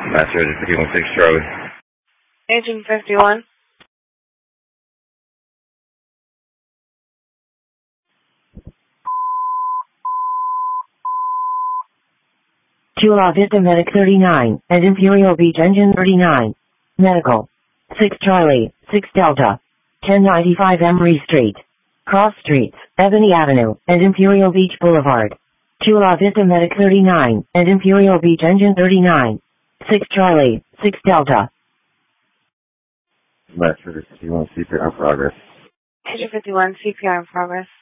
Master Agent 516 Charlie. Agent 51. Chula Vista Medic 39 and Imperial Beach Engine 39. Medical. 6 Charlie, 6 Delta. 1095 Emory Street. Cross Streets, Ebony Avenue, and Imperial Beach Boulevard. Chula Vista Medic 39 and Imperial Beach Engine 39. 6 Charlie, 6 Delta. Master Agent 51 CPR in progress. Agent 51, CPR in progress.